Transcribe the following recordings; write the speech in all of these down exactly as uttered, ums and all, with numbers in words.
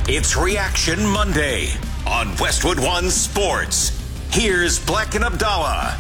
It's Reaction Monday on Westwood One Sports. Here's Black and Abdallah.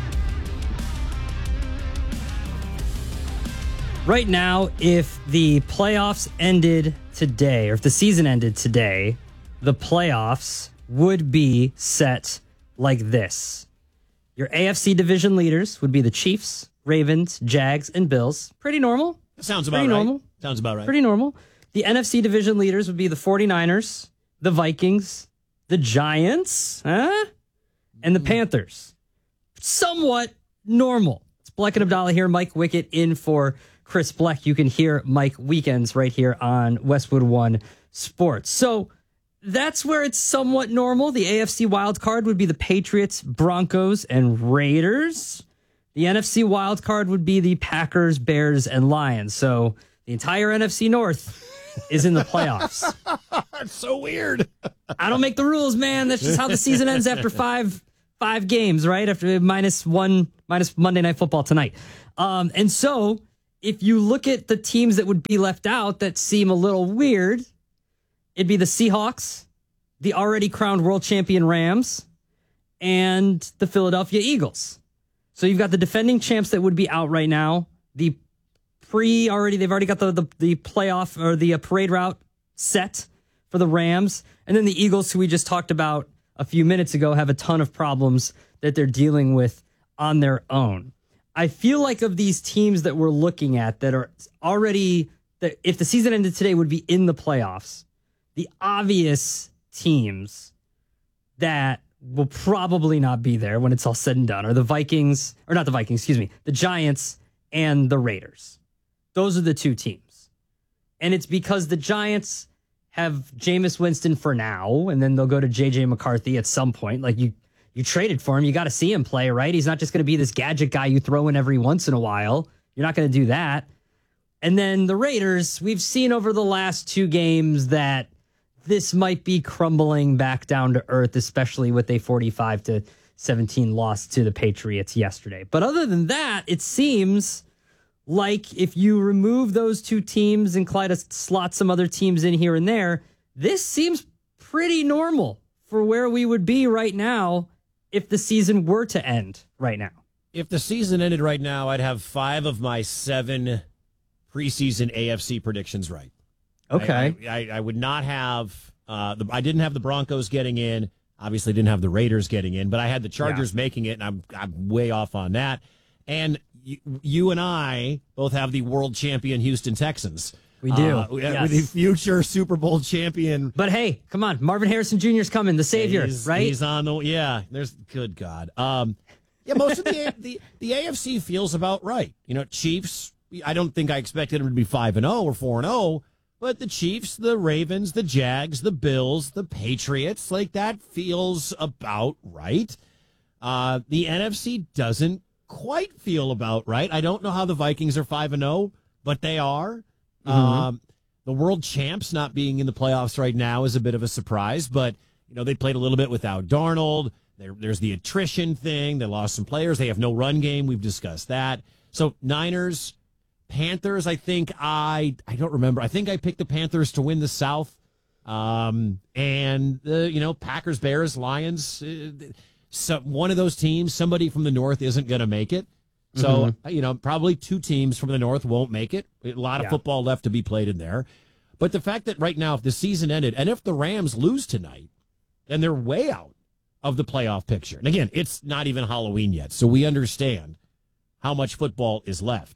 Right now, if the playoffs ended today, or if the season ended today, the playoffs would be set like this. Your A F C division leaders would be the Chiefs, Ravens, Jags, and Bills. Pretty normal. Sounds about Pretty right. normal. Sounds about right. Pretty normal. The N F C division leaders would be the 49ers, the Vikings, the Giants, huh? and the Panthers. Somewhat normal. It's Black and Abdallah here. Mike Wickett in for Chris Bleck. You can hear Mike weekends right here on Westwood One Sports. So that's where it's somewhat normal. The A F C wild card would be the Patriots, Broncos, and Raiders. The N F C wild card would be the Packers, Bears, and Lions. So the entire N F C North is in the playoffs. That's so weird. I don't make the rules, man. That's just how the season ends after five five games, right? After minus one, minus Monday Night Football tonight. Um, and so if you look at the teams that would be left out that seem a little weird, it'd be the Seahawks, the already crowned world champion Rams, and the Philadelphia Eagles. So you've got the defending champs that would be out right now. The pre already, they've already got the, the, the playoff or the uh, parade route set for the Rams. And then the Eagles, who we just talked about a few minutes ago, have a ton of problems that they're dealing with on their own. I feel like of these teams that we're looking at that are already, that if the season ended today would be in the playoffs, the obvious teams that will probably not be there when it's all said and done are the Vikings, or not the Vikings, excuse me, the Giants and the Raiders. Those are the two teams. And it's because the Giants have Jameis Winston for now, and then they'll go to J J McCarthy at some point. Like, you you traded for him. You got to see him play, right? He's not just going to be this gadget guy you throw in every once in a while. You're not going to do that. And then the Raiders, we've seen over the last two games that this might be crumbling back down to earth, especially with a forty-five to seventeen loss to the Patriots yesterday. But other than that, it seems like if you remove those two teams and try to slot some other teams in here and there, this seems pretty normal for where we would be right now if the season were to end right now. If the season ended right now, I'd have five of my seven preseason A F C predictions right. Okay. I, I, I would not have, uh, the, I didn't have the Broncos getting in. Obviously didn't have the Raiders getting in, but I had the Chargers yeah. making it, and I'm, I'm way off on that. And you, you and I both have the world champion Houston Texans. We do. Uh, yes. The future Super Bowl champion. But hey, come on. Marvin Harrison Junior's coming, the savior, he's, right? He's on the, yeah, there's, good God. Um, yeah, most of the, the, the A F C feels about right. You know, Chiefs, I don't think I expected them to be five and oh or four and oh. But the Chiefs, the Ravens, the Jags, the Bills, the Patriots, like that feels about right. Uh, the N F C doesn't quite feel about right. I don't know how the Vikings are five and oh, but they are. Mm-hmm. Um, the world champs not being in the playoffs right now is a bit of a surprise, but you know they played a little bit without Darnold. There, there's the attrition thing. They lost some players. They have no run game. We've discussed that. So Niners, Panthers, I think I I don't remember. I think I picked the Panthers to win the South. Um, and, the you know, Packers, Bears, Lions, uh, so one of those teams, somebody from the North isn't going to make it. So, mm-hmm. you know, probably two teams from the North won't make it. A lot of yeah. football left to be played in there. But the fact that right now, if the season ended, and if the Rams lose tonight, then they're way out of the playoff picture. And again, it's not even Halloween yet, so we understand how much football is left.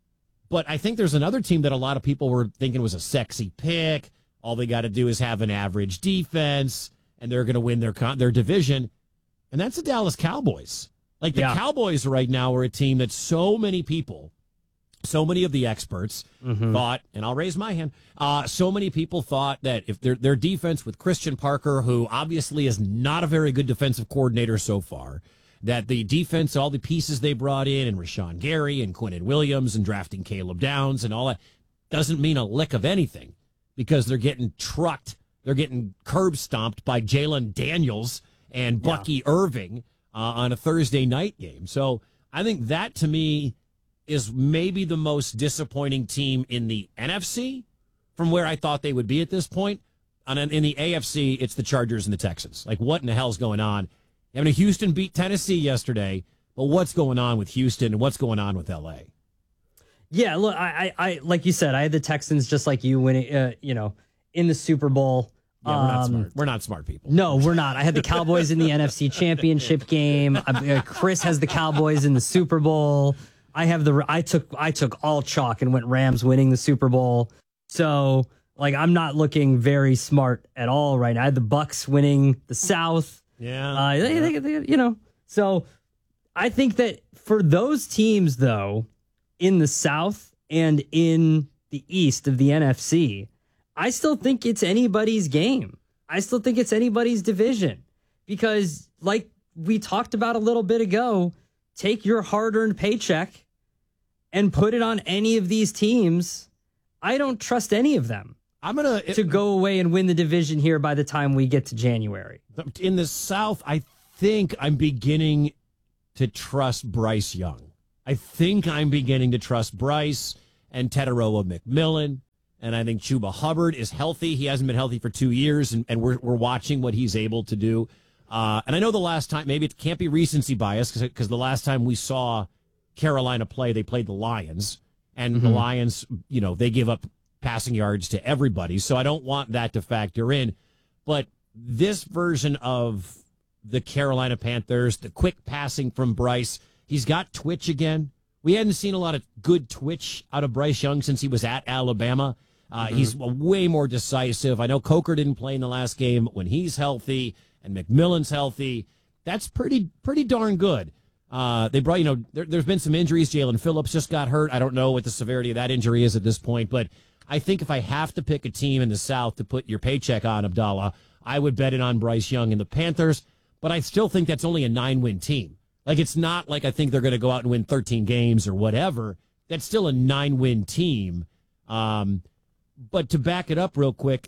But I think there's another team that a lot of people were thinking was a sexy pick. All they got to do is have an average defense, and they're going to win their con- their division. And that's the Dallas Cowboys. Like, the yeah. Cowboys right now are a team that so many people, so many of the experts mm-hmm. thought, and I'll raise my hand, uh, so many people thought that if their their defense with Christian Parker, who obviously is not a very good defensive coordinator so far, that the defense, all the pieces they brought in, and Rashawn Gary and Quinnen Williams and drafting Caleb Downs and all that, doesn't mean a lick of anything because they're getting trucked. They're getting curb stomped by Jalen Daniels and Bucky yeah. Irving uh, on a Thursday night game. So I think that, to me, is maybe the most disappointing team in the N F C from where I thought they would be at this point. on an, in the A F C, it's the Chargers and the Texans. Like, what in the hell's going on? I mean, Houston beat Tennessee yesterday, but what's going on with Houston and what's going on with L A? Yeah, look, I, I, I like you said, I had the Texans just like you winning, uh, you know, in the Super Bowl. Yeah, we're not um, smart. We're not smart people. No, we're not. I had the Cowboys in the N F C Championship game. Uh, Chris has the Cowboys in the Super Bowl. I have the. I took. I took all chalk and went Rams winning the Super Bowl. So, like, I'm not looking very smart at all right now. I had the Bucks winning the South. Yeah, uh, they, they, they, you know. So, I think that for those teams, though, in the South and in the East of the N F C, I still think it's anybody's game. I still think it's anybody's division because, like we talked about a little bit ago, take your hard-earned paycheck and put it on any of these teams. I don't trust any of them. I'm gonna to go away and win the division here by the time we get to January. In the South, I think I'm beginning to trust Bryce Young. I think I'm beginning to trust Bryce and Tetaroa McMillan. And I think Chuba Hubbard is healthy. He hasn't been healthy for two years, and, and we're we're watching what he's able to do. Uh, and I know the last time, maybe it can't be recency bias, because the last time we saw Carolina play, they played the Lions. And mm-hmm. the Lions, you know, they give up passing yards to everybody. So I don't want that to factor in. But this version of the Carolina Panthers, the quick passing from Bryce, he's got twitch again. We hadn't seen a lot of good twitch out of Bryce Young since he was at Alabama. Uh, mm-hmm. He's way more decisive. I know Coker didn't play in the last game. When he's healthy and McMillan's healthy, that's pretty pretty darn good. Uh, they brought, you know, there, there's been some injuries. Jalen Phillips just got hurt. I don't know what the severity of that injury is at this point, but I think if I have to pick a team in the South to put your paycheck on, Abdallah, I would bet it on Bryce Young and the Panthers, but I still think that's only a nine-win team. Like, it's not like I think they're going to go out and win thirteen games or whatever. That's still a nine-win team. Um, but to back it up real quick,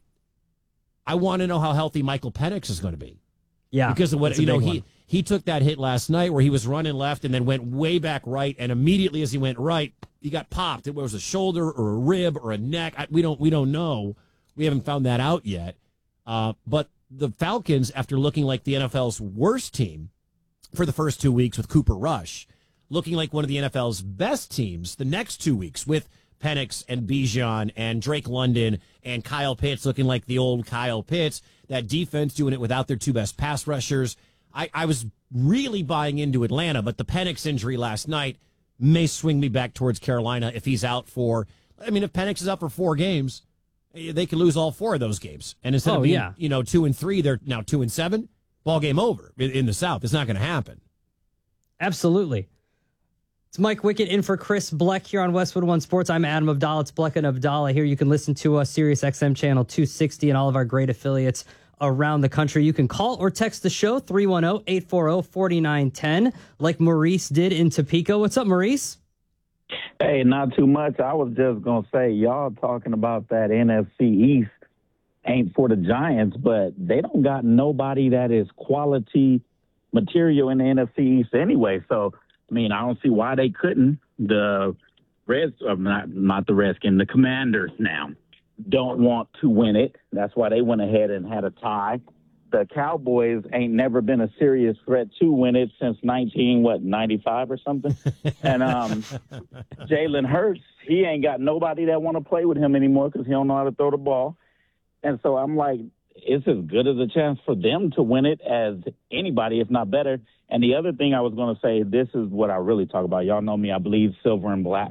I want to know how healthy Michael Penix is going to be. Yeah, because of what, you know, he one. he took that hit last night where he was running left and then went way back right, and immediately as he went right, he got popped. It was a shoulder or a rib or a neck. I, we don't we don't know. We haven't found that out yet. Uh, but the Falcons, after looking like the N F L's worst team for the first two weeks with Cooper Rush, looking like one of the N F L's best teams the next two weeks with Penix and Bijan and Drake London and Kyle Pitts looking like the old Kyle Pitts. That defense doing it without their two best pass rushers. I, I was really buying into Atlanta, but the Penix injury last night may swing me back towards Carolina if he's out for, I mean, if Penix is out for four games, they could lose all four of those games. And instead oh, of being, yeah. you know, two and three, they're now two and seven. Ball game over in, in the South. It's not going to happen. Absolutely. It's Mike Wickett in for Chris Bleck here on Westwood One Sports. I'm Adam Abdallah. It's Bleck and Abdallah here. You can listen to us, Sirius X M channel two sixty, and all of our great affiliates around the country. You can call or text the show, three one zero, eight four zero, four nine one zero, like Maurice did in Topeka. What's up, Maurice? Hey, not too much. I was just going to say, y'all talking about that N F C East ain't for the Giants, but they don't got nobody that is quality material in the N F C East anyway. So, I mean, I don't see why they couldn't. The Reds, uh, not, not the Redskins, the Commanders now don't want to win it. That's why they went ahead and had a tie. The Cowboys ain't never been a serious threat to win it since nineteen, what, ninety-five or something? And um, Jalen Hurts, he ain't got nobody that want to play with him anymore because he don't know how to throw the ball. And so I'm like, it's as good as a chance for them to win it as anybody, if not better. And the other thing I was going to say, this is what I really talk about. Y'all know me, I believe silver and black.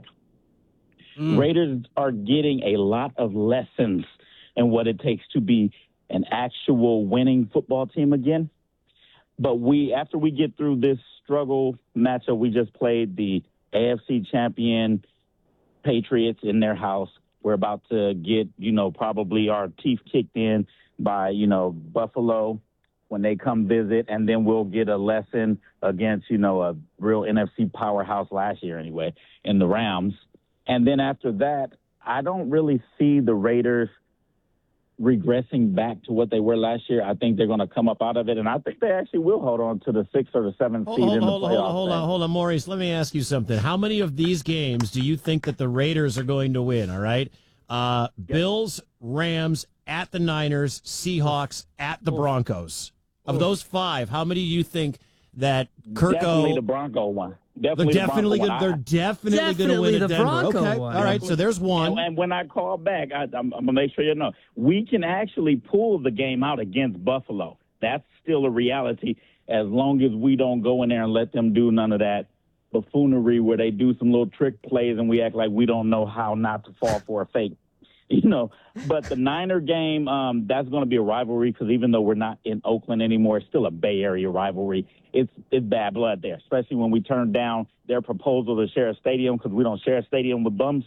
Mm. Raiders are getting a lot of lessons in what it takes to be an actual winning football team again. But we, after we get through this struggle matchup, we just played the A F C champion Patriots in their house. We're about to get, you know, probably our teeth kicked in by, you know, Buffalo when they come visit. And then we'll get a lesson against, you know, a real N F C powerhouse last year anyway in the Rams. And then after that, I don't really see the Raiders regressing back to what they were last year. I think they're going to come up out of it, and I think they actually will hold on to the sixth or the seventh hold, seed hold, in the hold, playoffs. Hold on, hold on, hold on, Maurice. Let me ask you something. How many of these games do you think that the Raiders are going to win, all right? Uh, Bills, Rams, at the Niners, Seahawks, at the Broncos. Of those five, how many do you think that Kirko... Definitely the Bronco one. Definitely they're definitely the going. They're definitely, Definitely going to win the at Denver. Bronco Okay, one. all right. So there's one. And, and when I call back, I, I'm, I'm gonna make sure you know we can actually pull the game out against Buffalo. That's still a reality as long as we don't go in there and let them do none of that buffoonery where they do some little trick plays and we act like we don't know how not to fall for a fake. You know, but the Niner game, um, that's going to be a rivalry because even though we're not in Oakland anymore, it's still a Bay Area rivalry. It's it's bad blood there, especially when we turned down their proposal to share a stadium because we don't share a stadium with bums.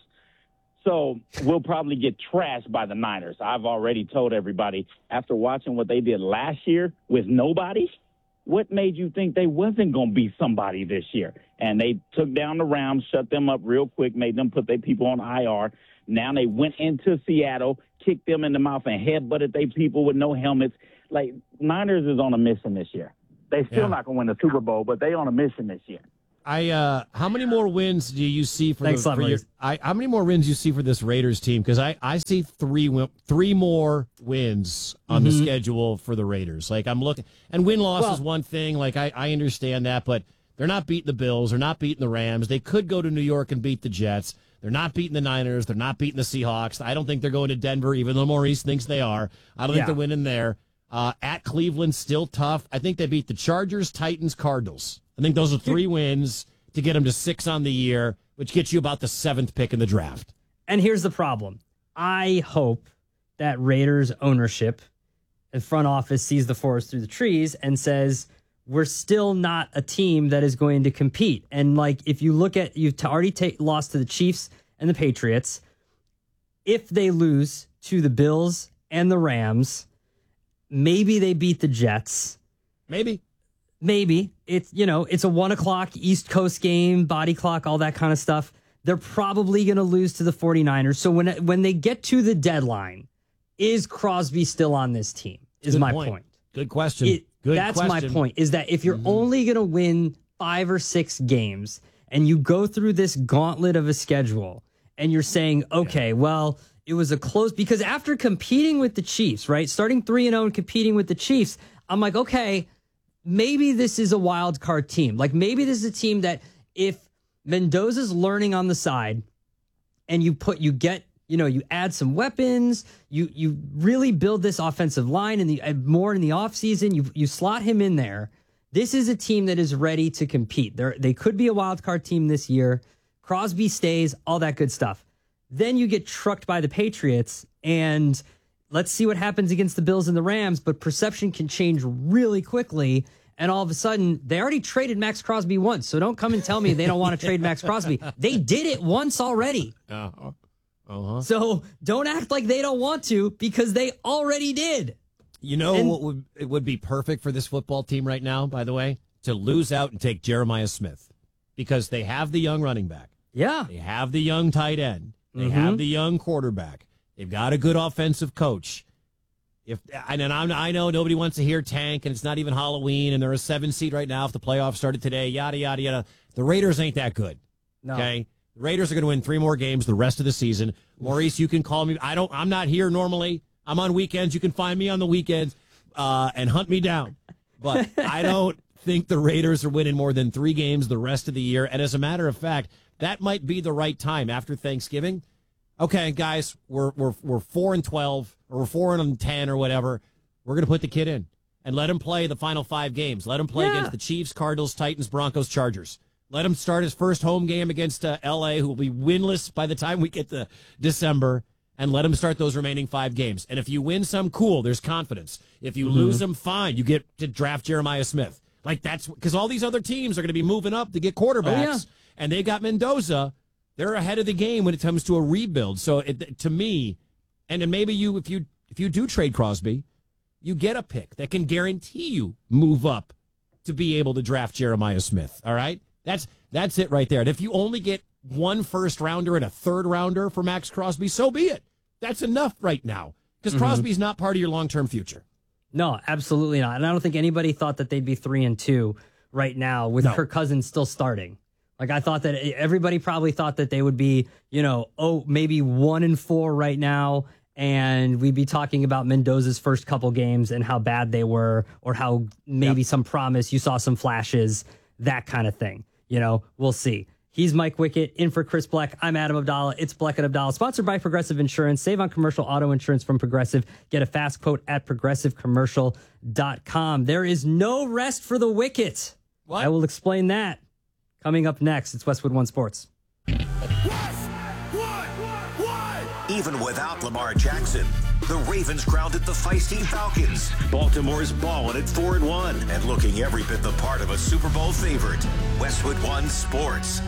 So we'll probably get trashed by the Niners. I've already told everybody after watching what they did last year with nobody, what made you think they wasn't going to be somebody this year? And they took down the Rams, shut them up real quick, made them put their people on I R. Now they went into Seattle, kicked them in the mouth, and headbutted their people with no helmets. Like, Niners is on a mission this year. They still Yeah. not going to win the Super Bowl, but they on a mission this year. I uh, how many more wins do you see for Thanks, the? For Lemley. your, I how many more wins do you see for this Raiders team? Because I, I see three wi- three more wins on Mm-hmm. the schedule for the Raiders. Like I'm looking, and win loss Well- is one thing. Like I, I understand that, but they're not beating the Bills. They're not beating the Rams. They could go to New York and beat the Jets. They're not beating the Niners. They're not beating the Seahawks. I don't think they're going to Denver, even though Maurice thinks they are. I don't Yeah. think they're winning there. Uh, at Cleveland, still tough. I think they beat the Chargers, Titans, Cardinals. I think those are three wins to get them to six on the year, which gets you about the seventh pick in the draft. And here's the problem. I hope that Raiders ownership and front office sees the forest through the trees and says, we're still not a team that is going to compete. And like, if you look at, you've t- already ta- lost to the Chiefs and the Patriots. If they lose to the Bills and the Rams, maybe they beat the Jets. Maybe. Maybe it's, you know, it's a one o'clock East Coast game, body clock, all that kind of stuff. They're probably going to lose to the 49ers. So when, when they get to the deadline, is Crosby still on this team? Is Good my point. point. Good question. It, Good that's question. my point, is that if you're Mm-hmm. only going to win five or six games and you go through this gauntlet of a schedule and you're saying, okay, well, it was a close, because after competing with the Chiefs, right, starting three and oh and competing with the Chiefs, I'm like, okay, maybe this is a wild card team. Like maybe this is a team that if Mendoza's learning on the side and you put, you get, you know, you add some weapons, you you really build this offensive line in the uh, more in the offseason, you you slot him in there. This is a team that is ready to compete. They they could be a wild card team this year. Crosby stays, all that good stuff. Then you get trucked by the Patriots, and let's see what happens against the Bills and the Rams, but perception can change really quickly. And all of a sudden, they already traded Max Crosby once, so don't come and tell me they don't want to trade Max Crosby. They did it once already. Uh-huh. Uh-huh. So don't act like they don't want to, because they already did. You know And- what would it would be perfect for this football team right now, by the way? To lose out and take Jeremiah Smith. Because they have the young running back. Yeah. They have the young tight end. They Mhm. have the young quarterback. They've got a good offensive coach. If and I'm, I know nobody wants to hear tank, and it's not even Halloween, and they're a seven seed right now if the playoffs started today, yada, yada, yada. The Raiders ain't that good. No. Okay? The Raiders are going to win three more games the rest of the season. Maurice, you can call me. I don't, I'm not here normally. I'm on weekends. You can find me on the weekends uh, and hunt me down. But I don't think the Raiders are winning more than three games the rest of the year. And as a matter of fact, that might be the right time after Thanksgiving. Okay, guys, we're we're we're four and twelve, or we're four and ten, or whatever. We're going to put the kid in and let him play the final five games. Let him play Yeah. against the Chiefs, Cardinals, Titans, Broncos, Chargers. Let him start his first home game against uh, L A, who will be winless by the time we get to December, and let him start those remaining five games. And if you win some, cool, there's confidence. If you lose them, fine, you get to draft Jeremiah Smith. Like that's because all these other teams are going to be moving up to get quarterbacks, yeah. and they got Mendoza. They're ahead of the game when it comes to a rebuild. So it, to me, and then maybe you, if you if you do trade Crosby, you get a pick that can guarantee you move up to be able to draft Jeremiah Smith. All right, that's that's it right there. And if you only get one first rounder and a third rounder for Max Crosby, so be it. That's enough right now because Mm-hmm. Crosby's not part of your long term future. No, absolutely not. And I don't think anybody thought that they'd be three and two right now with No. Kirk Cousins still starting. Like I thought that everybody probably thought that they would be, you know, oh, maybe one and four right now, and we'd be talking about Mendoza's first couple games and how bad they were, or how maybe yep. some promise, you saw some flashes, that kind of thing. You know, we'll see. He's Mike Wickett, in for Chris Bleck. I'm Adam Abdallah. It's Bleck and Abdallah, sponsored by Progressive Insurance. Save on commercial auto insurance from Progressive. Get a fast quote at progressive commercial dot com. There is no rest for the Wicket. What? I will explain that coming up next. It's Westwood One Sports. Even without Lamar Jackson, the Ravens grounded the feisty Falcons. Baltimore's balling at four and one and looking every bit the part of a Super Bowl favorite. Westwood One Sports.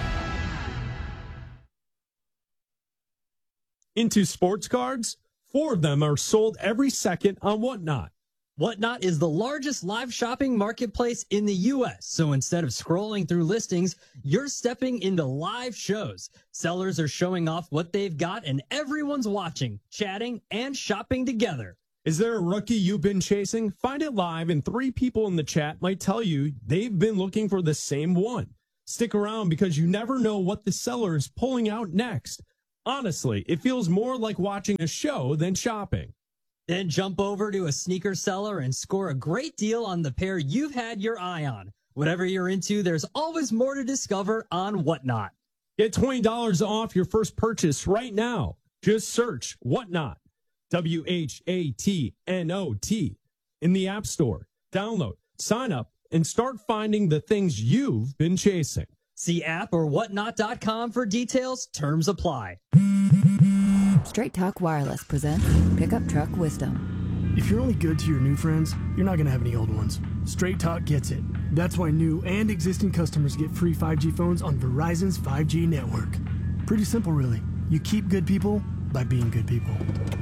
Into sports cards, four of them are sold every second on Whatnot. Whatnot is the largest live shopping marketplace in the U S. So instead of scrolling through listings, you're stepping into live shows. Sellers are showing off what they've got, and everyone's watching, chatting, and shopping together. Is there a rookie you've been chasing? Find it live, and three people in the chat might tell you they've been looking for the same one. Stick around, because you never know what the seller is pulling out next. Honestly, it feels more like watching a show than shopping. Then jump over to a sneaker seller and score a great deal on the pair you've had your eye on. Whatever you're into, there's always more to discover on Whatnot. Get twenty dollars off your first purchase right now. Just search Whatnot, W H A T N O T, in the App Store. Download, sign up, and start finding the things you've been chasing. See app or whatnot dot com for details. Terms apply. Straight Talk Wireless presents Pickup Truck Wisdom. If you're only good to your new friends, you're not going to have any old ones. Straight Talk gets it. That's why new and existing customers get free five G phones on Verizon's five G network. Pretty simple, really. You keep good people by being good people.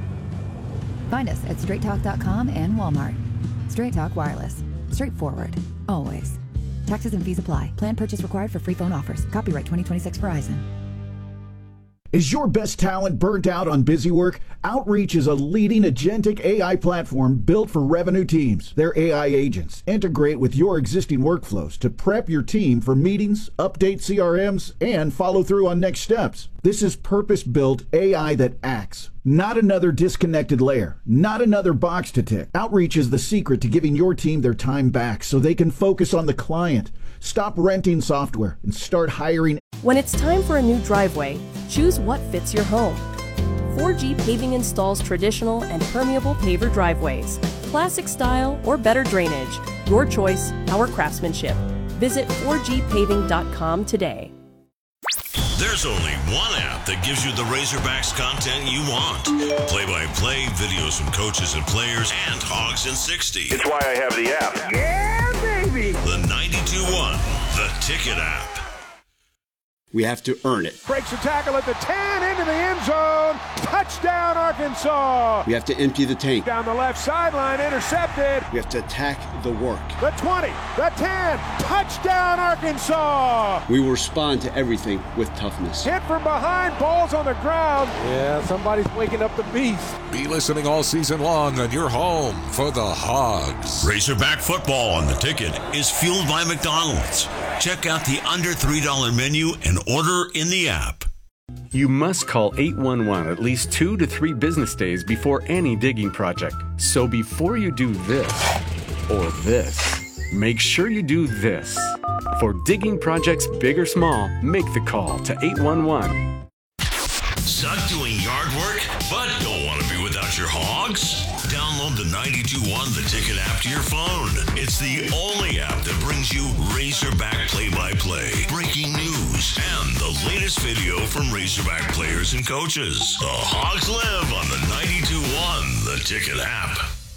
Find us at straight talk dot com and Walmart. Straight Talk Wireless. Straightforward. Always. Taxes and fees apply. Plan purchase required for free phone offers. Copyright twenty twenty-six Verizon. Is your best talent burnt out on busy work? Outreach is a leading agentic A I platform built for revenue teams. Their A I agents integrate with your existing workflows to prep your team for meetings, update C R Ms, and follow through on next steps. This is purpose-built A I that acts, not another disconnected layer, not another box to tick. Outreach is the secret to giving your team their time back so they can focus on the client. Stop renting software and start hiring. When it's time for a new driveway, choose what fits your home. four G Paving installs traditional and permeable paver driveways, classic style or better drainage. Your choice, our craftsmanship. Visit four G paving dot com today. There's only one app that gives you the Razorbacks content you want. Play-by-play, videos from coaches and players, and Hogs in sixty. It's why I have the app. Yeah, baby! The ninety-two one, the Ticket app. We have to earn it. Breaks a tackle at the ten, into the end zone. Touchdown, Arkansas. We have to empty the tank. Down the left sideline, intercepted. We have to attack the work. The twenty, the ten, touchdown, Arkansas. We will respond to everything with toughness. Hit from behind, balls on the ground. Yeah, somebody's waking up the beast. Be listening all season long on your home for the Hogs. Razorback football on the Ticket is fueled by McDonald's. Check out the under three dollar menu and order in the app. You must call eight one one at least two to three business days before any digging project. So before you do this or this, make sure you do this. For digging projects big or small, make the call to eight one one. Suck doing yard work, but don't want to be without your Hogs? Download the ninety-two one The Ticket app to your phone. It's the only app that brings you Razorback play-by-play, breaking news, and the latest video from Razorback players and coaches. The Hogs live on the ninety-two one The Ticket app.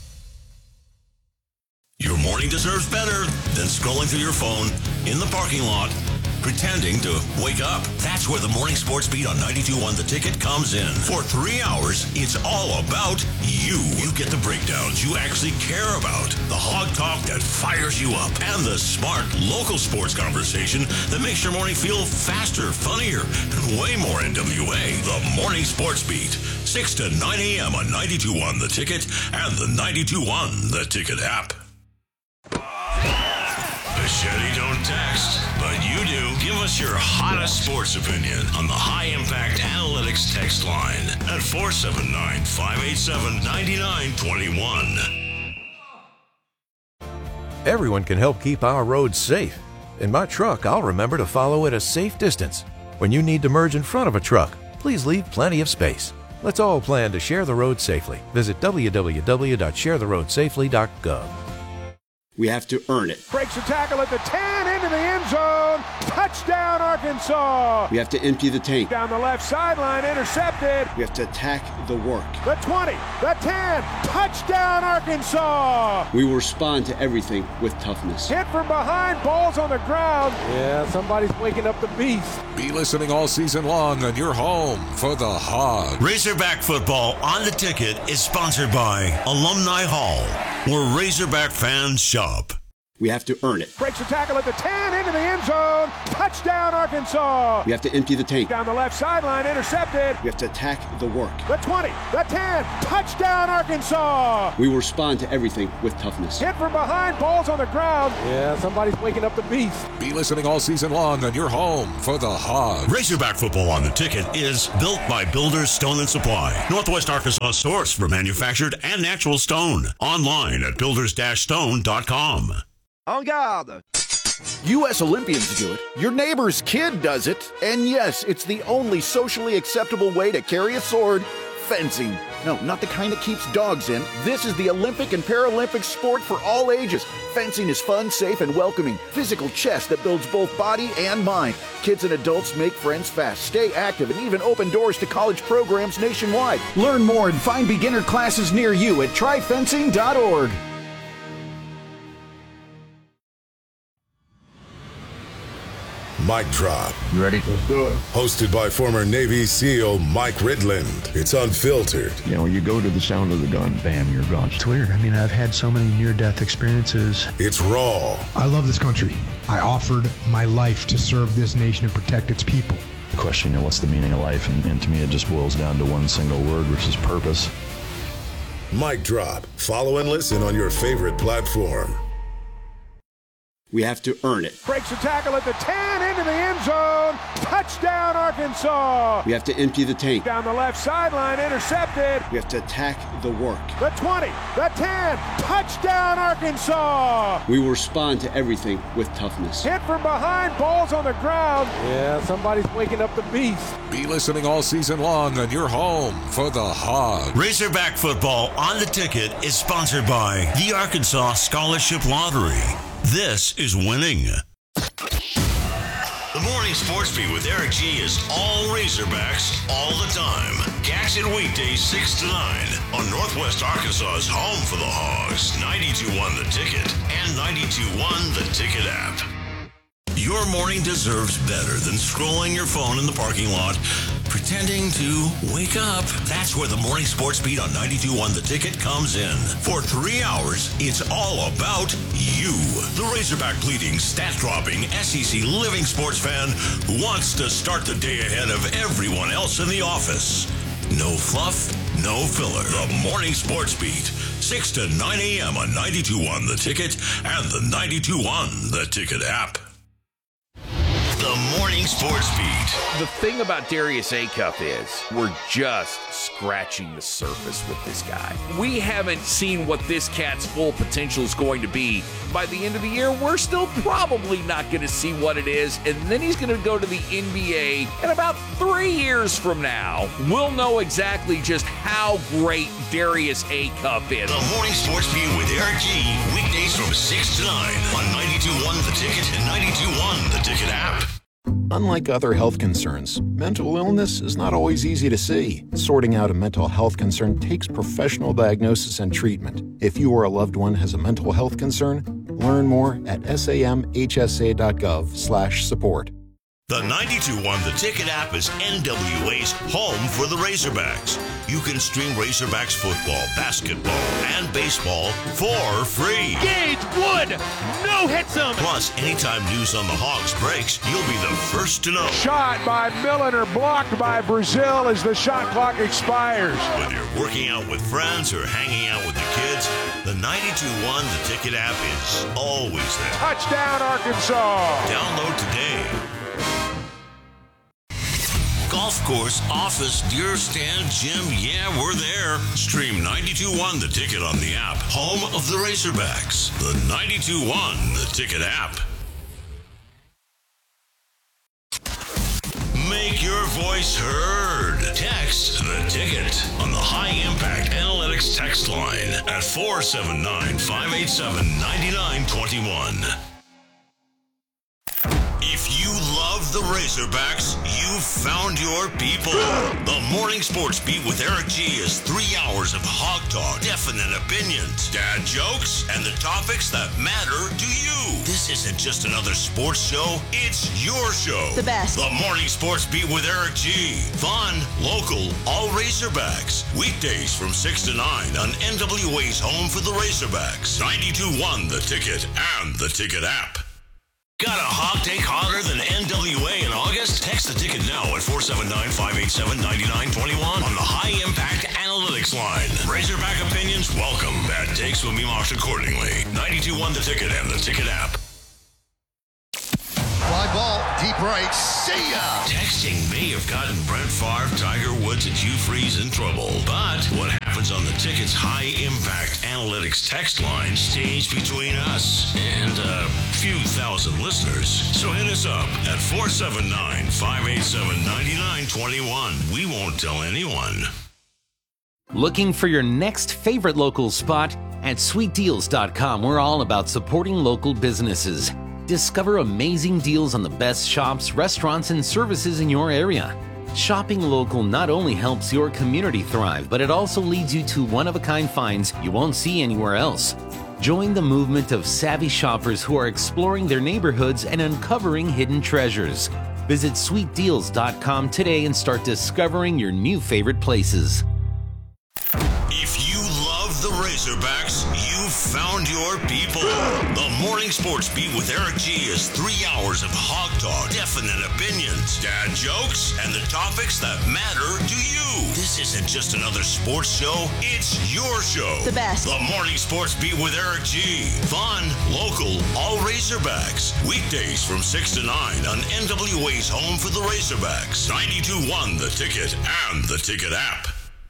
Your morning deserves better than scrolling through your phone in the parking lot, pretending to wake up. That's where the Morning Sports Beat on ninety-two one The Ticket comes in. For three hours, it's all about you. You get the breakdowns you actually care about, the hog talk that fires you up, and the smart local sports conversation that makes your morning feel faster, funnier, and way more N W A. The Morning Sports Beat, six to nine a.m. on ninety-two one The Ticket and the ninety-two one The Ticket app. Machete don't text, but you do. Give Give us your hottest sports opinion on the High Impact Analytics text line at four seven nine, five eight seven, nine nine two one. Everyone can help keep our roads safe. In my truck, I'll remember to follow at a safe distance. When you need to merge in front of a truck, please leave plenty of space. Let's all plan to share the road safely. Visit w w w dot share the road safely dot gov. We have to earn it. Breaks a tackle at the ten, into the end zone. Touchdown, Arkansas. We have to empty the tank. Down the left sideline, intercepted. We have to attack the work. The twenty, the ten, touchdown, Arkansas. We will respond to everything with toughness. Hit from behind, balls on the ground. Yeah, somebody's waking up the beast. Be listening all season long on your home for the Hog. Razorback football on the ticket is sponsored by Alumni Hall, where Razorback fans shop. We have to earn it. Breaks a tackle at the ten, into the end zone. Touchdown, Arkansas. We have to empty the tank. Down the left sideline, intercepted. We have to attack the work. The twenty, the ten, touchdown, Arkansas. We will respond to everything with toughness. Hit from behind, balls on the ground. Yeah, somebody's waking up the beast. Be listening all season long on your home for the Hog. Razorback football on the ticket is built by Builders Stone and Supply, Northwest Arkansas source for manufactured and natural stone. Online at builders dash stone dot com. En garde! U S Olympians do it, your neighbor's kid does it, and yes, it's the only socially acceptable way to carry a sword, fencing. No, not the kind that keeps dogs in. This is the Olympic and Paralympic sport for all ages. Fencing is fun, safe, and welcoming. Physical chess that builds both body and mind. Kids and adults make friends fast, stay active, and even open doors to college programs nationwide. Learn more and find beginner classes near you at try fencing dot org. Mic Drop. You ready? Let's do it. Hosted by former Navy SEAL Mike Ridland. It's unfiltered. You know, you go to the sound of the gun, bam, you're gone. It's weird. I mean, I've had so many near-death experiences. It's raw. I love this country. I offered my life to serve this nation and protect its people. The question, you know, what's the meaning of life? And, and to me, it just boils down to one single word, which is purpose. Mic Drop. Follow and listen on your favorite platform. We have to earn it. Breaks a tackle at the ten, into the end zone. Touchdown, Arkansas. We have to empty the tank. Down the left sideline, intercepted. We have to attack the work. The twenty, the ten, touchdown, Arkansas. We will respond to everything with toughness. Hit from behind, balls on the ground. Yeah, somebody's waking up the beast. Be listening all season long on your home for the Hog. Razorback football on the ticket is sponsored by the Arkansas Scholarship Lottery. This is winning. The Morning Sports Beat with Eric G is all Razorbacks all the time. Catch it weekdays six to nine on Northwest Arkansas's home for the Hogs, ninety-two point one The Ticket and ninety-two point one The Ticket app. Your morning deserves better than scrolling your phone in the parking lot, pretending to wake up. That's where the Morning Sports Beat on ninety-two point one The Ticket comes in. For three hours, it's all about you. The Razorback bleeding, stat-dropping, S E C living sports fan who wants to start the day ahead of everyone else in the office. No fluff, no filler. The Morning Sports Beat, six to nine a.m. on ninety-two point one The Ticket and the ninety-two point one The Ticket app. The Morning Sports Beat. The thing about Darius Acuff is we're just scratching the surface with this guy. We haven't seen what this cat's full potential is going to be. By the end of the year, we're still probably not going to see what it is, and then he's going to go to the N B A, and about three years from now, we'll know exactly just how great Darius Acuff is. The Morning Sports Beat with Eric G. Weekdays from six to nine on ninety-two point one The Ticket and ninety-two point one The Ticket app. Unlike other health concerns, mental illness is not always easy to see. Sorting out a mental health concern takes professional diagnosis and treatment. If you or a loved one has a mental health concern, learn more at samhsa.gov slash support. The ninety-two point one The Ticket app is N W A's home for the Razorbacks. You can stream Razorbacks football, basketball, and baseball for free. Gage Wood, no hits him. Plus, anytime news on the Hogs breaks, you'll be the first to know. Shot by Milliner, blocked by Brazil as the shot clock expires. Whether you're working out with friends or hanging out with the kids, the ninety-two point one The Ticket app is always there. Touchdown, Arkansas. Download today. golf course, office, deer stand, gym, yeah, we're there. Stream ninety-two point one The Ticket on the app. Home of the Razorbacks. The ninety-two point one The Ticket app. Make your voice heard. Text The Ticket on the High Impact Analytics text line at four seven nine, five eight seven, nine nine two one. If you love the Razorbacks, you've found your people. The Morning Sports Beat with Eric G is three hours of hog talk, definite opinions, dad jokes, and the topics that matter to you. This isn't just another sports show, it's your show. The best. The Morning Sports Beat with Eric G. Fun, local, all Razorbacks. Weekdays from six to nine on N W A's home for the Razorbacks. ninety-two point one The Ticket and the Ticket app. Got a hot take hotter than N W A in August? Text The Ticket now at four seven nine, five eight seven, nine nine two one on the High Impact Analytics line. Razorback opinions welcome. Bad takes will be marked accordingly. ninety-two point one The Ticket and the Ticket app. Fly ball, deep right, see ya! Texting may have gotten Brent Favre, Tiger Woods, and Hugh Freeze in trouble. But what happens on the Ticket's High Impact Analytics text line stays between us and a few thousand listeners. So hit us up at four seven nine, five eight seven, nine nine two one. We won't tell anyone. Looking for your next favorite local spot? At sweet deals dot com, we're all about supporting local businesses. Discover amazing deals on the best shops, restaurants, and services in your area. Shopping local not only helps your community thrive, but it also leads you to one-of-a-kind finds you won't see anywhere else. Join the movement of savvy shoppers who are exploring their neighborhoods and uncovering hidden treasures. Visit sweet deals dot com today and start discovering your new favorite places. If you love the Razorbacks, you've found your people. The Morning Sports Beat with Eric G is three hours of hog talk, definite opinions, dad jokes, and the topics that matter to you. This isn't just another sports show, it's your show. The best. The Morning Sports Beat with Eric G. Fun, local, all Razorbacks. Weekdays from six to nine on N W A's home for the Razorbacks. ninety-two point one The Ticket and the Ticket app.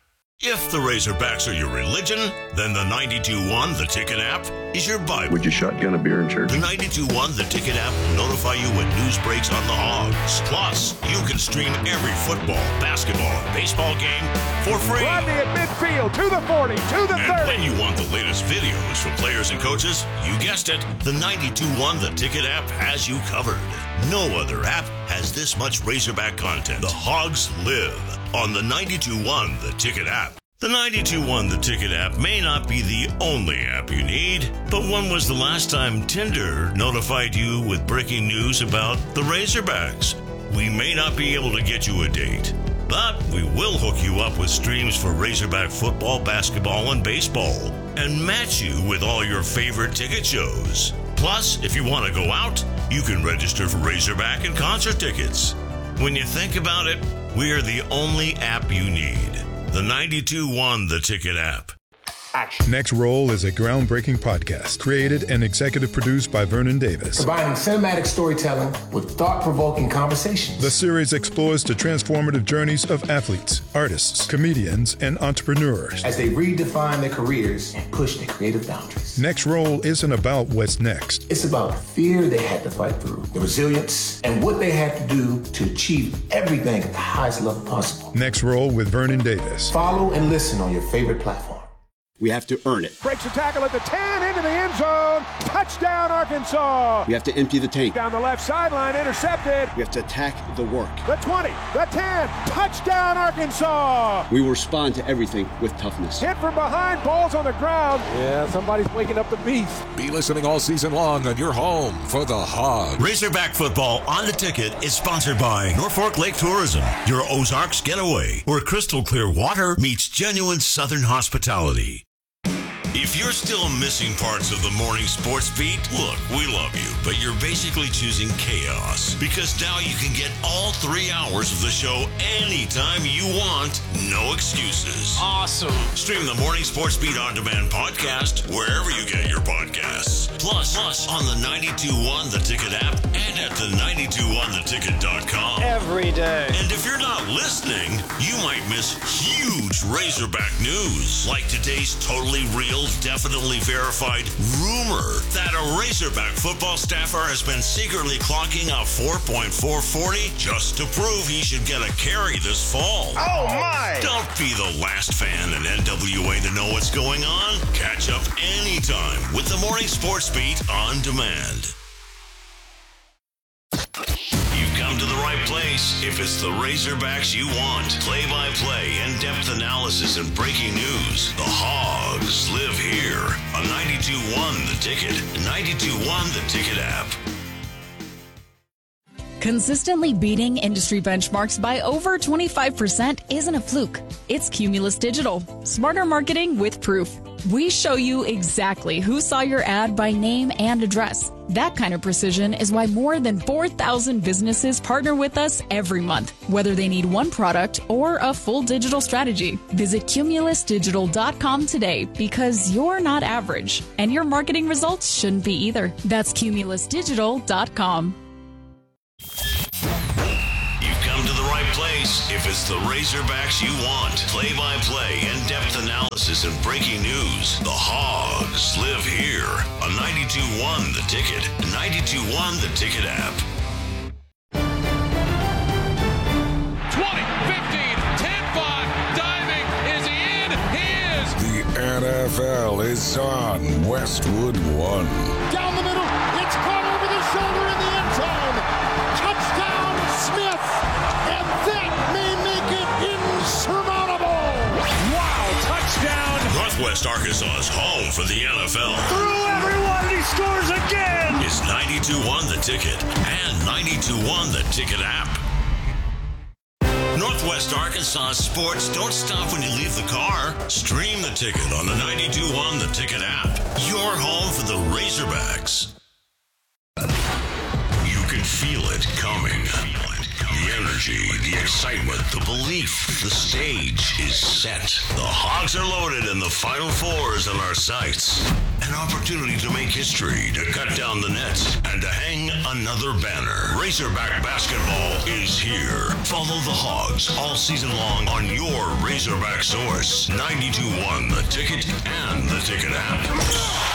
If the Razorbacks are your religion, then the ninety-two point one The Ticket app is your Bible. Would you shotgun a beer in church? The ninety-two point one The Ticket app will notify you when news breaks on the Hogs. Plus, you can stream every football, basketball, and baseball game for free. Rodney at midfield, to the forty, to the and thirty. when you want the latest videos from players and coaches, you guessed it, the ninety-two point one The Ticket app has you covered. No other app has this much Razorback content. The Hogs live on the ninety-two point one The Ticket app. The ninety-two point one The Ticket app may not be the only app you need, but when was the last time Tinder notified you with breaking news about the Razorbacks? We may not be able to get you a date, but we will hook you up with streams for Razorback football, basketball, and baseball, and match you with all your favorite ticket shows. Plus, if you want to go out, you can register for Razorback and concert tickets. When you think about it, we are the only app you need. The ninety-two point one The Ticket app. Action. Next Roll is a groundbreaking podcast created and executive produced by Vernon Davis. Combining cinematic storytelling with thought-provoking conversations. The series explores the transformative journeys of athletes, artists, comedians, and entrepreneurs as they redefine their careers and push their creative boundaries. Next Roll isn't about what's next. It's about the fear they had to fight through, the resilience, and what they had to do to achieve everything at the highest level possible. Next Roll with Vernon Davis. Follow and listen on your favorite platform. We have to earn it. Breaks a tackle at the ten, into the end zone. Touchdown, Arkansas. We have to empty the tank. Down the left sideline, intercepted. We have to attack the work. The twenty, the ten, touchdown, Arkansas. We will respond to everything with toughness. Hit from behind, balls on the ground. Yeah, somebody's waking up the beast. Be listening all season long on your home for the Hogs. Razorback football on the Ticket is sponsored by Norfolk Lake Tourism, your Ozarks getaway, where crystal clear water meets genuine Southern hospitality. If you're still missing parts of the morning sports beat, look, we love you, but you're basically choosing chaos. Because now you can get all three hours of the show anytime you want, no excuses. Awesome. Stream the Morning Sports Beat On Demand podcast wherever you get your podcasts. Plus, plus on the ninety-two point one The Ticket app and at the ninety-two one the ticket dot com. Every day. And if you're not listening, you might miss huge Razorback news, like today's totally real, definitely verified rumor that a Razorback football staffer has been secretly clocking a four point four forty just to prove he should get a carry this fall. Oh my! Don't be the last fan in N W A to know what's going on. Catch up anytime with the Morning Sports Beat On Demand. You've come to the right place if it's the Razorbacks you want. Play-by-play, in-depth analysis, and breaking news. The Hogs live here on ninety-two point one The Ticket, ninety-two point one The Ticket app. Consistently beating industry benchmarks by over twenty-five percent isn't a fluke. It's Cumulus Digital. Smarter marketing with proof. We show you exactly who saw your ad by name and address. That kind of precision is why more than four thousand businesses partner with us every month, whether they need one product or a full digital strategy. Visit cumulus digital dot com today because you're not average, and your marketing results shouldn't be either. That's cumulus digital dot com. You've come to the right place if it's the Razorbacks you want. Play-by-play, in-depth analysis, and breaking news. The Hogs live here on ninety-two point one The Ticket, ninety-two point one The Ticket app. twenty, fifteen, ten, five, diving. Is he in? He is. The N F L is on Westwood One. Down the middle, it's caught over the shoulder in the end zone. Touchdown, Smith, and that may make it insurmountable. Wow, touchdown. Northwest Arkansas's home for the N F L. Through everyone, and he scores again. Is ninety-two point one The Ticket and ninety-two point one The Ticket app. Northwest Arkansas sports don't stop when you leave the car. Stream The Ticket on the ninety-two point one The Ticket app. Your home for the Razorbacks. You can feel it coming. The energy, the excitement, the belief. The stage is set. The Hogs are loaded and the Final Fours in our sights. An opportunity to make history, to cut down the nets, and to hang another banner. Razorback basketball is here. Follow the Hogs all season long on your Razorback source. ninety-two point one The Ticket and the Ticket app.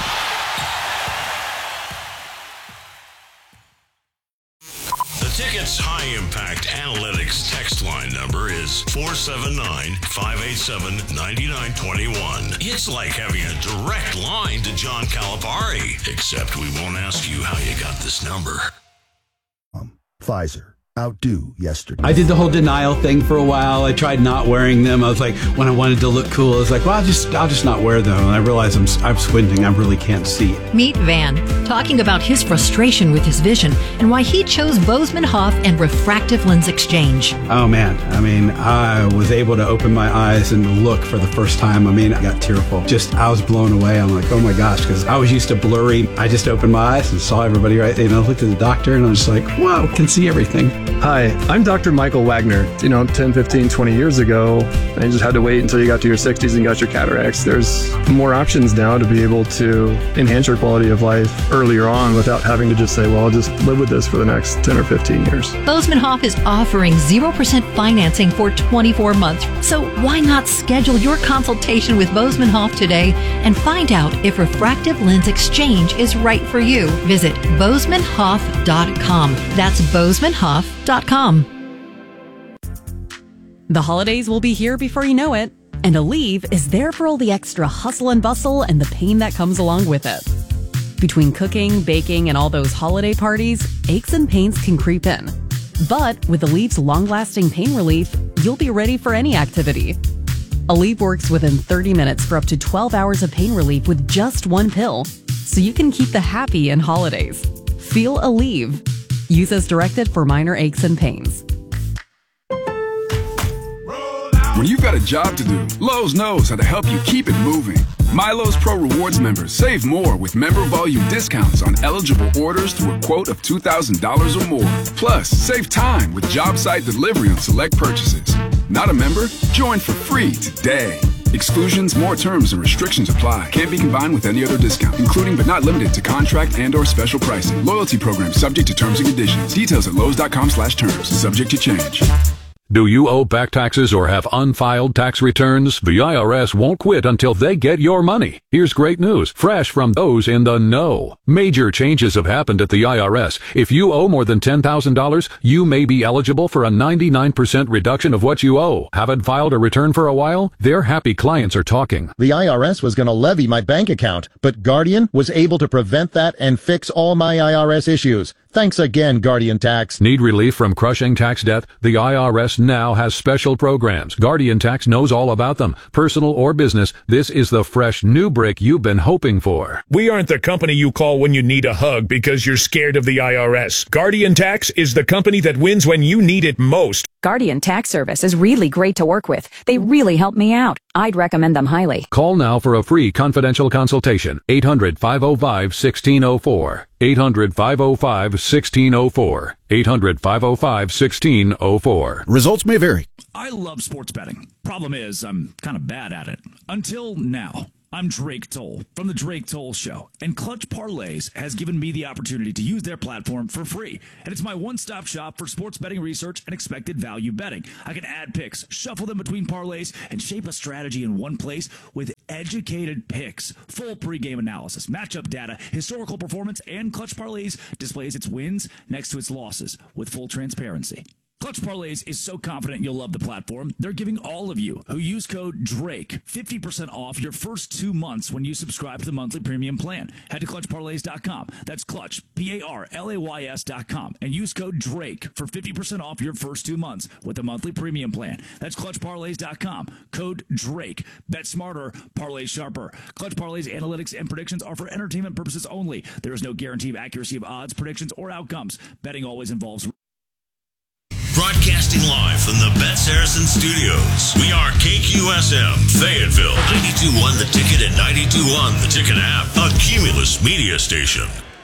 The Ticket's high-impact analytics text line number is four seven nine, five eight seven, nine nine two one. It's like having a direct line to John Calipari, except we won't ask you how you got this number. Um, Pfizer. Outdo yesterday. I did the whole denial thing for a while. I tried not wearing them. I was like, when I wanted to look cool, I was like, well, I'll just, I'll just not wear them. And I realized I'm, I'm squinting. I really can't see. Meet Van, talking about his frustration with his vision and why he chose Bozeman Hoff and refractive lens exchange. Oh man, I mean, I was able to open my eyes and look for the first time. I mean, I got tearful. Just, I was blown away. I'm like, oh my gosh, because I was used to blurry. I just opened my eyes and saw everybody right there. And I looked at the doctor and I was just like, whoa, can see everything. Hi, I'm Doctor Michael Wagner. You know, ten, fifteen, twenty years ago, and you just had to wait until you got to your sixties and got your cataracts. There's more options now to be able to enhance your quality of life earlier on without having to just say, well, I'll just live with this for the next ten or fifteen years. Bozeman Hoff is offering zero percent financing for twenty-four months. So why not schedule your consultation with Bozeman Hoff today and find out if refractive lens exchange is right for you? Visit bozeman hoff dot com. That's bozeman hoff dot com. The holidays will be here before you know it, and Aleve is there for all the extra hustle and bustle and the pain that comes along with it. Between cooking, baking, and all those holiday parties, aches and pains can creep in. But with Aleve's long-lasting pain relief, you'll be ready for any activity. Aleve works within thirty minutes for up to twelve hours of pain relief with just one pill, so you can keep the happy in holidays. Feel Aleve. Use as directed for minor aches and pains. When you've got a job to do, Lowe's knows how to help you keep it moving. Milo's Pro Rewards members save more with member volume discounts on eligible orders through a quote of two thousand dollars or more. Plus, save time with job site delivery on select purchases. Not a member? Join for free today. Exclusions, more terms, and restrictions apply. Can't be combined with any other discount, including but not limited to contract and or special pricing. Loyalty program subject to terms and conditions. Details at Lowe's.com slash terms. Subject to change. Do you owe back taxes or have unfiled tax returns? The I R S won't quit until they get your money. Here's great news, fresh from those in the know. Major changes have happened at the I R S. If you owe more than ten thousand dollars, you may be eligible for a ninety-nine percent reduction of what you owe. Haven't filed a return for a while? Their happy clients are talking. The I R S was going to levy my bank account, but Guardian was able to prevent that and fix all my I R S issues. Thanks again, Guardian Tax. Need relief from crushing tax debt? The I R S now has special programs. Guardian Tax knows all about them. Personal or business, this is the fresh new brick you've been hoping for. We aren't the company you call when you need a hug because you're scared of the I R S. Guardian Tax is the company that wins when you need it most. Guardian Tax Service is really great to work with. They really help me out. I'd recommend them highly. Call now for a free confidential consultation. eight hundred, five oh five, one six oh four. eight hundred, five oh five, one six oh four. eight hundred, five oh five, one six oh four. Results may vary. I love sports betting. Problem is, I'm kind of bad at it. Until now. I'm Drake Toll from The Drake Toll Show, and Clutch Parlays has given me the opportunity to use their platform for free. And it's my one-stop shop for sports betting research and expected value betting. I can add picks, shuffle them between parlays, and shape a strategy in one place with educated picks, full pregame analysis, matchup data, historical performance, and Clutch Parlays displays its wins next to its losses with full transparency. Clutch Parlays is so confident you'll love the platform, they're giving all of you who use code DRAKE fifty percent off your first two months when you subscribe to the monthly premium plan. Head to clutch parlays dot com. That's Clutch, P A R L A Y S dot com, and use code DRAKE for fifty percent off your first two months with the monthly premium plan. That's clutch parlays dot com. Code DRAKE. Bet smarter, parlay sharper. Clutch Parlays analytics and predictions are for entertainment purposes only. There is no guarantee of accuracy of odds, predictions, or outcomes. Betting always involves... Broadcasting live from the Bet Saracen Studios, we are K Q S M, Fayetteville, ninety-two point one The Ticket and ninety-two point one The Ticket app, a Cumulus media station.